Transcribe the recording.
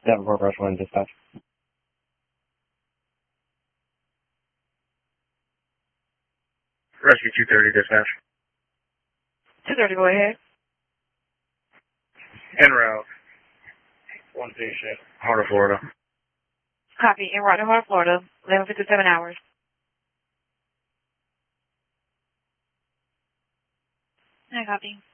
Davenport Rush 1 dispatch. Rescue 230 dispatch. 230, go ahead. En route. 1 station. Heart of Florida. Copy. En route to Heart, Florida. 11:57 hours. I copy.